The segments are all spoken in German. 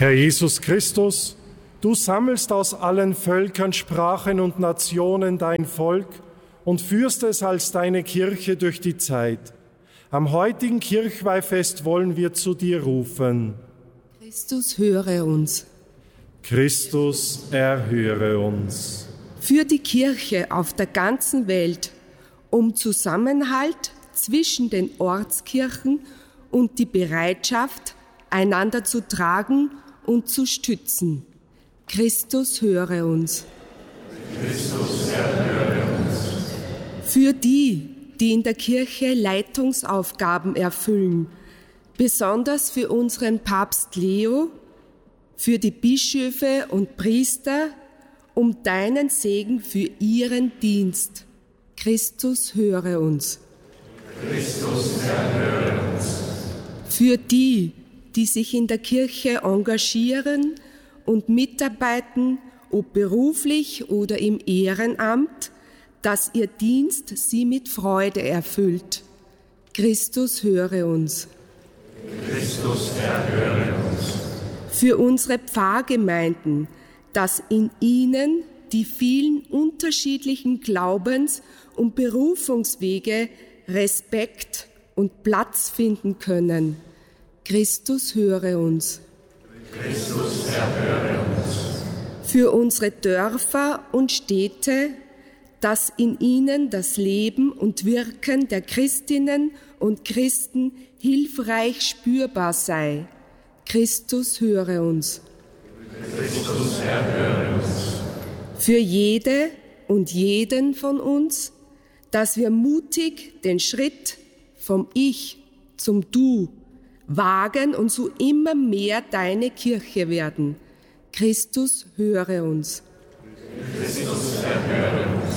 Herr Jesus Christus, du sammelst aus allen Völkern, Sprachen und Nationen dein Volk und führst es als deine Kirche durch die Zeit. Am heutigen Kirchweihfest wollen wir zu dir rufen. Christus, höre uns. Christus, erhöre uns. Für die Kirche auf der ganzen Welt, um Zusammenhalt zwischen den Ortskirchen und die Bereitschaft, einander zu tragen und zu stützen. Christus, höre uns. Christus, erhöre uns. Für die in der Kirche Leitungsaufgaben erfüllen, besonders für unseren Papst Leo, für die Bischöfe und Priester, um deinen Segen für ihren Dienst. Christus, höre uns. Christus, erhöre uns. Für die sich in der Kirche engagieren und mitarbeiten, ob beruflich oder im Ehrenamt, dass ihr Dienst sie mit Freude erfüllt. Christus, höre uns. Christus, erhöre uns. Für unsere Pfarrgemeinden, dass in ihnen die vielen unterschiedlichen Glaubens- und Berufungswege Respekt und Platz finden können. Christus, höre uns. Christus, erhöre uns. Für unsere Dörfer und Städte, dass in ihnen das Leben und Wirken der Christinnen und Christen hilfreich spürbar sei. Christus, höre uns. Christus, erhöre uns. Für jede und jeden von uns, dass wir mutig den Schritt vom Ich zum Du wagen und so immer mehr deine Kirche werden. Christus, höre uns. Christus, erhöre uns.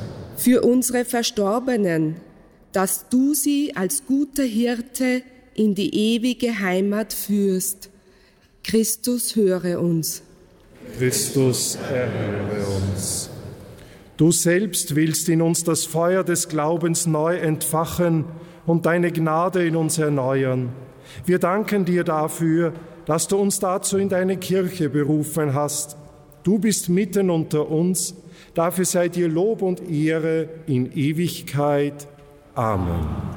Für unsere Verstorbenen, dass du sie als guter Hirte in die ewige Heimat führst. Christus, höre uns. Christus, erhöre uns. Du selbst willst in uns das Feuer des Glaubens neu entfachen und deine Gnade in uns erneuern. Wir danken dir dafür, dass du uns dazu in deine Kirche berufen hast. Du bist mitten unter uns. Dafür sei dir Lob und Ehre in Ewigkeit. Amen.